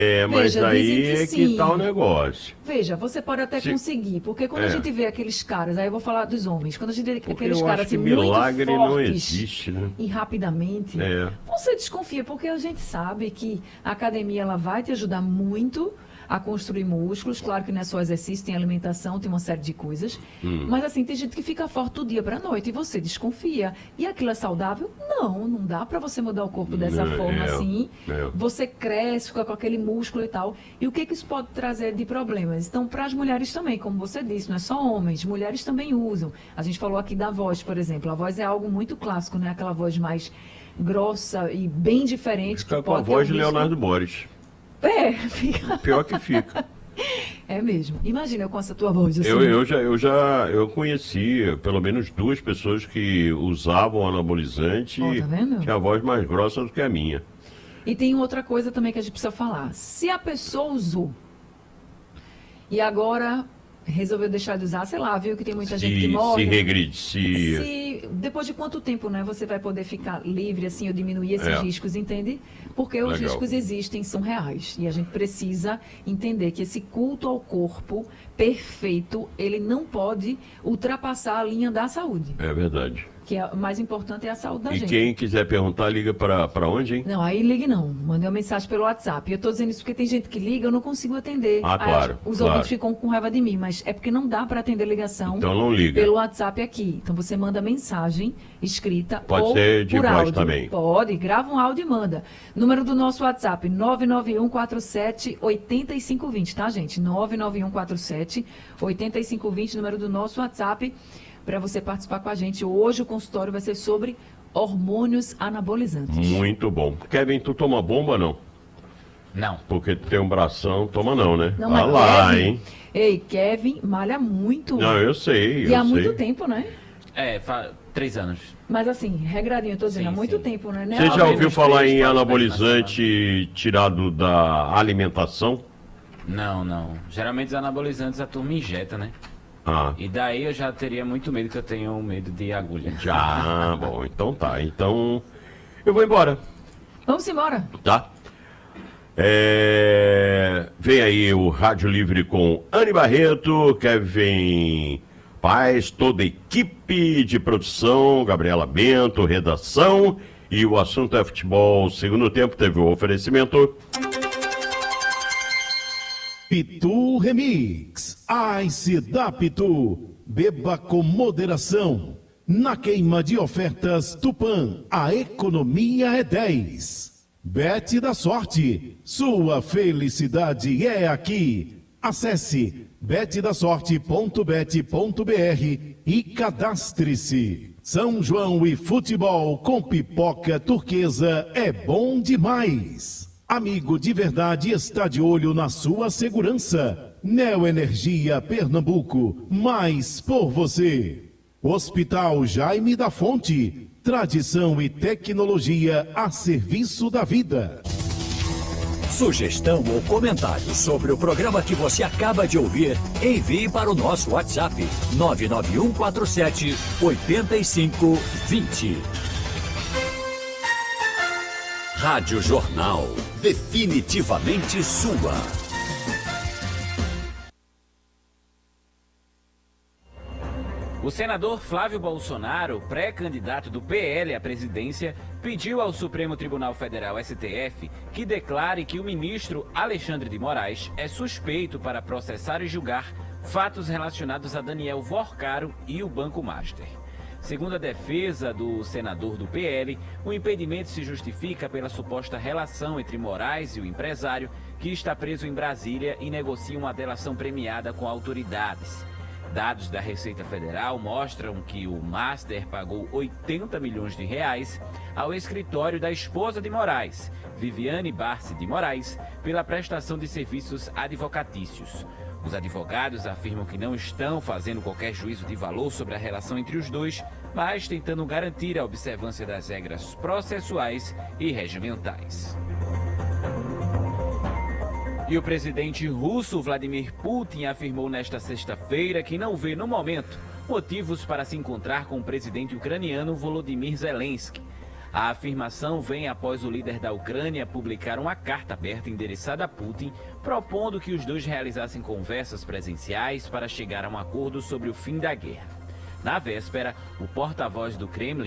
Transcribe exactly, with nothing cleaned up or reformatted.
É, mas Veja, aí dizem que é sim. que tá o negócio. Veja, você pode até Se- conseguir, porque quando a é, gente vê aqueles caras, aí eu vou falar dos homens, quando a gente vê porque aqueles eu caras acho que assim muito milagre não fortes existe, né? e rapidamente, É, você desconfia, porque a gente sabe que a academia ela vai te ajudar muito a construir músculos, claro que não é só exercício, tem alimentação, tem uma série de coisas, hum, mas assim, tem gente que fica forte do dia para a noite e você desconfia. E aquilo é saudável? Não, não dá para você mudar o corpo dessa é, forma é, assim. é. Você cresce, fica com aquele músculo e tal. E o que, que isso pode trazer de problemas? Então, para as mulheres também, como você disse, não é só homens, mulheres também usam. A gente falou aqui da voz, por exemplo. A voz é algo muito clássico, né? Aquela voz mais grossa e bem diferente que Fica com a pode ter voz um de risco. Leonardo Boris. É, fica. Pior que fica. É mesmo. Imagina eu com essa tua voz assim. Eu, eu já, eu já eu conheci pelo menos duas pessoas que usavam anabolizante Ó, e tá vendo? tinha a voz mais grossa do que a minha. E tem outra coisa também que a gente precisa falar. Se a pessoa usou e agora resolveu deixar de usar, sei lá, viu que tem muita gente que Se, morre. se regride, se... Se depois de quanto tempo, né, você vai poder ficar livre assim ou diminuir esses É. riscos, entende? Porque os Legal. riscos existem, são reais e a gente precisa entender que esse culto ao corpo perfeito, ele não pode ultrapassar a linha da saúde, É verdade. que é o mais importante é a saúde da E gente. quem quiser perguntar, liga para para onde, hein? Não, aí ligue não. Mandei uma mensagem pelo WhatsApp. Eu estou dizendo isso porque tem gente que liga, eu não consigo atender. Ah, Aí claro, os claro. ouvintes ficam com raiva de mim, mas é porque não dá para atender ligação Então não liga. pelo WhatsApp aqui. Então você manda mensagem escrita Pode ou ser de por voz áudio. também. Pode, grava um áudio e manda. Número do nosso WhatsApp, nove nove um quatro sete oito cinco dois zero, tá, gente? nove nove um quatro sete oito cinco dois zero, número do nosso WhatsApp, para você participar com a gente. Hoje o consultório vai ser sobre hormônios anabolizantes. Muito bom. Kevin, tu toma bomba não? Não. Porque tu tem um bração, toma não, né? Não, Vai mas lá, Kevin, hein? Ei, Kevin malha muito. Não, eu sei, e eu há sei. muito tempo, né? É, fa... três anos. Mas assim, regradinho, eu tô dizendo, Sim, há muito sim. tempo, né? Não é Você algo- já Ao ouviu menos falar três, em quatro anabolizante tirado da alimentação? Não, não. Geralmente os anabolizantes a turma injeta, né? Ah, E daí eu já teria muito medo, que eu tenho medo de agulha. já, bom, então tá. Então, eu vou embora, Vamos embora. tá? É... Vem aí o Rádio Livre com Anne Barreto, Kevin Paz, toda a equipe de produção, Gabriela Bento, redação, e o assunto é futebol. Segundo tempo teve o oferecimento. Pitu Remix. Ice da Pitu. Beba com moderação. Na queima de ofertas Tupã, a economia é dez. Bet da Sorte. Sua felicidade é aqui. Acesse bet da sorte ponto bet ponto br e cadastre-se. São João e futebol com pipoca turquesa é bom demais. Amigo de verdade está de olho na sua segurança. Neoenergia Pernambuco, mais por você. Hospital Jaime da Fonte, tradição e tecnologia a serviço da vida. Sugestão ou comentário sobre o programa que você acaba de ouvir, envie para o nosso WhatsApp nove nove um quatro sete oito cinco dois zero. Rádio Jornal, definitivamente sua. O senador Flávio Bolsonaro, pré-candidato do P L à presidência, pediu ao Supremo Tribunal Federal, S T F, que declare que o ministro Alexandre de Moraes é suspeito para processar e julgar fatos relacionados a Daniel Vorcaro e o Banco Master. Segundo a defesa do senador do P L, o impedimento se justifica pela suposta relação entre Moraes e o empresário, que está preso em Brasília e negocia uma delação premiada com autoridades. Dados da Receita Federal mostram que o Master pagou oitenta milhões de reais ao escritório da esposa de Moraes, Viviane Barsi de Moraes, pela prestação de serviços advocatícios. Os advogados afirmam que não estão fazendo qualquer juízo de valor sobre a relação entre os dois, mas tentando garantir a observância das regras processuais e regimentais. E o presidente russo Vladimir Putin afirmou nesta sexta-feira que não vê, no momento, motivos para se encontrar com o presidente ucraniano Volodymyr Zelensky. A afirmação vem após o líder da Ucrânia publicar uma carta aberta endereçada a Putin, propondo que os dois realizassem conversas presenciais para chegar a um acordo sobre o fim da guerra. Na véspera, o porta-voz do Kremlin